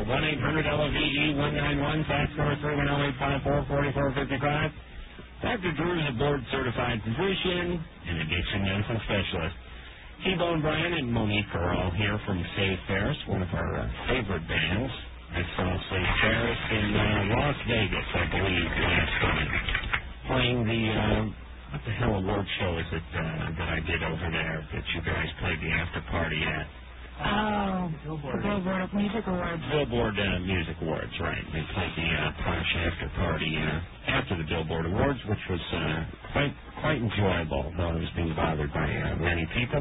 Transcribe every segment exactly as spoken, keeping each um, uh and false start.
one eight hundred L O V E one nine one, fax number three one zero eight five four, four four five five. Doctor Drew is a board-certified physician and addiction medicine specialist. T-Bone Bryan and Monique are all here from Save Ferris, one of our uh, favorite bands. I saw Save Ferris in uh, Las Vegas, I believe, last time. Playing the, uh, what the hell award show is it uh, that I did over there that you guys played the after party at? Oh, Billboard. the Billboard Music Awards. Billboard uh, Music Awards, right. They played the uh, Posh after party uh, after the Billboard Awards, which was uh, quite quite enjoyable, though I was being bothered by uh, many people.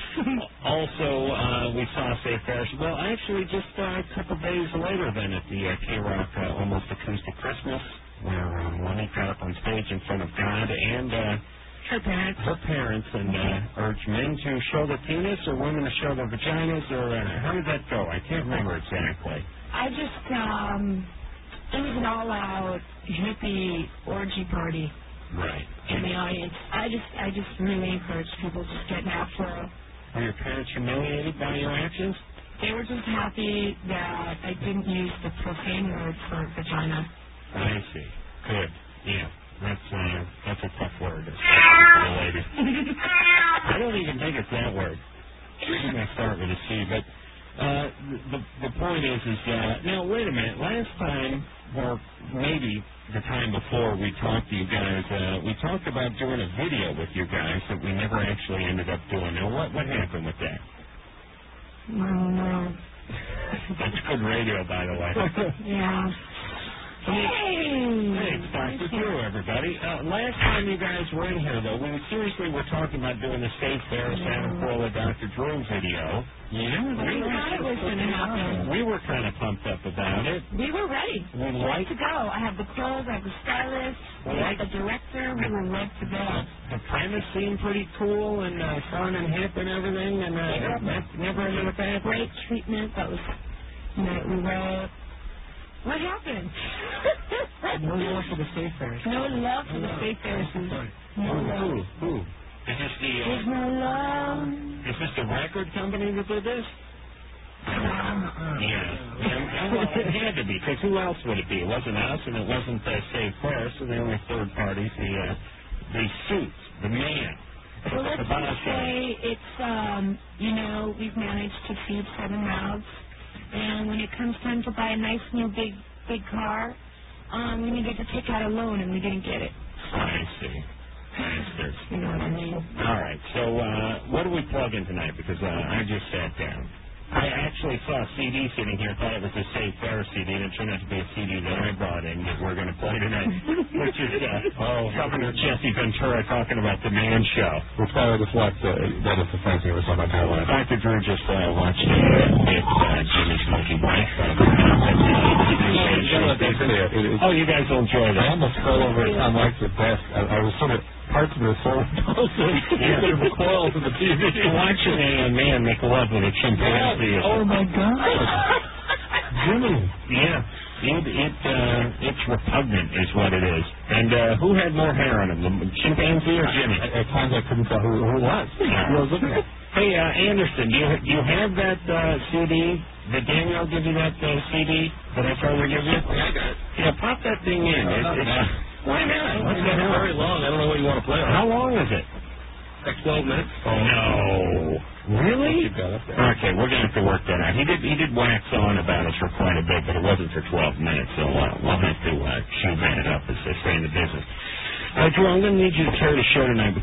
Also, uh, we saw Save Ferris. Well, actually, just uh, a couple days later then at the uh, K-Rock uh, Almost Acoustic Christmas, where uh, Monique got up on stage in front of God and uh, Her parents. her parents and uh, urged men to show their penis or women to show their vaginas, or uh, how did that go? I can't remember exactly. I just, um, it was an all-out hippie orgy party Right. in the audience. I just, I just really encourage people to just get natural. Were your parents humiliated by your actions? They were just happy that I didn't use the profane word for vagina. I see. Good. Yeah. That's uh, that's a tough word. It's for the ladies. I don't even think it's that word. It may start with a C, but uh, the the point is, is uh, now wait a minute. Last time, or maybe the time before we talked to you guys, uh, we talked about doing a video with you guys that we never actually ended up doing. Now, what what happened with that? No, no. That's good radio, by the way. Yeah. Hey! Hey, it's Doctor Drew, everybody. Uh, last time you guys were in here, though, we seriously were talking about doing the State Fair Santa Paula Doctor Drew video. Yeah, We thought it was going to happen. we were kind of pumped up about it. We were ready. We Ready liked to go. I have the clothes, I have the stylist, We I have liked the director. We were ready to go. the premise seemed pretty cool and uh, fun and hip and everything, and uh, that never ended up happening. Great treatment. That was, you know, we wrote. What happened? No love for the State Fairs. No love for the State Fairs. No Who? love. Who? Who? Is this the uh, There's no love. is this the record company that did this? Yeah. yeah. Well, it had to be, because who else would it be? It wasn't us, and it wasn't uh, Save Ferris, so the only third parties, the uh, the suits, the man. Well, let's the just boss say it's, um, you know, we've managed to feed seven mouths, and when it comes time to buy a nice new big, big car, um, we needed to take out a loan, and we didn't get it. I see. Bastards. You know what I mean? All right, so uh, what do we plug in tonight? Because uh, I just sat down. I actually saw a C D sitting here, thought it was a Save Ferris C D, and it turned out to be a C D that I brought in that we're going to play tonight, which is uh, oh, Governor Jesse Ventura talking about the Man Show. We'll probably just watch the, that is the first thing we saw about that one. Doctor Drew just uh, watched it. It's uh, Jimmy's Monkey Wife. Oh, you guys will enjoy that. I almost fell over at Tom Mike's desk. I, I was sort of parts of the soul. Yeah. The coils of the T V. Watching a man make love with a chimpanzee. Oh my God, Jimmy. Yeah. It, it, uh, it's repugnant is what it is. And uh, who had more hair on him, the chimpanzee or Jimmy? At, at times I couldn't tell who, who it was. Who I was looking at. Hey, uh, Anderson, do you, do you have that uh, C D? Did Danielle give you that uh, C D that I told her to give you? Yeah, I got it. Yeah, pop that thing in. No, It, no, it's, no. Why not? What's It's the hell? very long. I don't know what you want to play on. How long is it? Like twelve minutes. No. Really? Keep that up there. Okay, we're going to have to work that out. He did he did wax on about us for quite a bit, but it wasn't for twelve minutes, so uh, we'll have to uh, chew that up, as they say in the business. Uh, Drew, I'm going to need you to carry the show tonight.